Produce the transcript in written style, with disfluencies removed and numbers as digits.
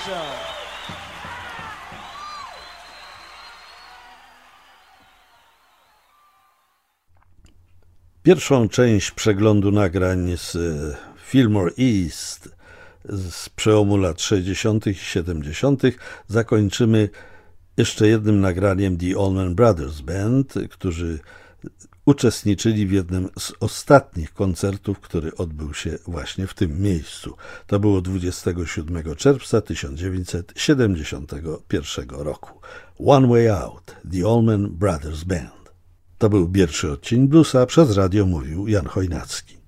Show. Pierwszą część przeglądu nagrań z Fillmore East z przełomu lat 60. i 70. zakończymy jeszcze jednym nagraniem The Allman Brothers Band, którzy uczestniczyli w jednym z ostatnich koncertów, który odbył się właśnie w tym miejscu. To było 27 czerwca 1971 roku. One Way Out, The Allman Brothers Band. To był pierwszy odcinek Bluesa, przez radio mówił Jan Chojnacki.